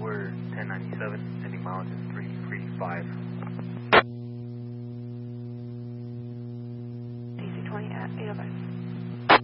we're 1097, sending miles in 335. DC-20 at 805.